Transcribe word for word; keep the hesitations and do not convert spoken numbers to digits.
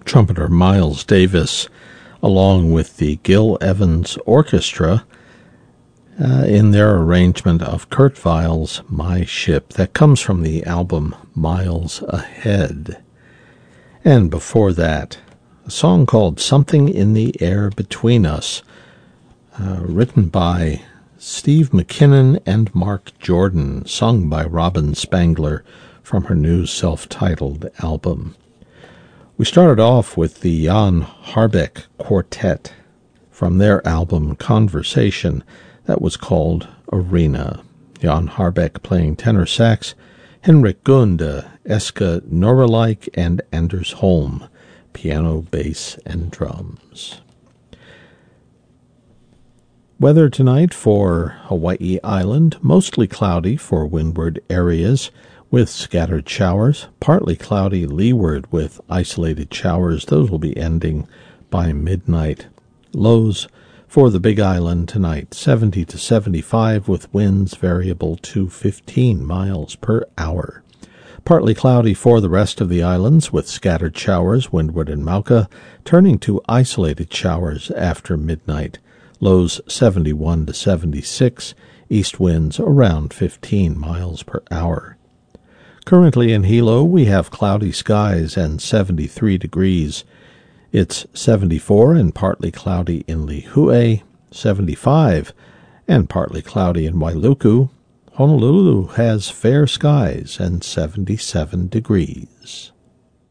trumpeter Miles Davis, along with the Gil Evans Orchestra, uh, in their arrangement of Kurt Weill's My Ship. That comes from the album Miles Ahead. And before that, a song called Something in the Air Between Us, uh, written by Steve McKinnon and Mark Jordan, sung by Robin Spangler from her new self-titled album. We started off with the Jan Harbeck Quartet from their album Conversation that was called Arena. Jan Harbeck playing tenor sax, Henrik Gunde, Eske Norrelike, and Anders Holm, piano, bass, and drums. Weather tonight for Hawaii Island, mostly cloudy for windward areas with scattered showers, partly cloudy leeward with isolated showers. Those will be ending by midnight. Lows for the Big Island tonight, seventy to seventy-five with winds variable to fifteen miles per hour. Partly cloudy for the rest of the islands with scattered showers, windward and Mauka, turning to isolated showers after midnight. Lows seventy-one to seventy-six, east winds around fifteen miles per hour. Currently in Hilo, we have cloudy skies and seventy-three degrees. It's seventy-four and partly cloudy in Lihue, seventy-five and partly cloudy in Wailuku. Honolulu has fair skies and seventy-seven degrees.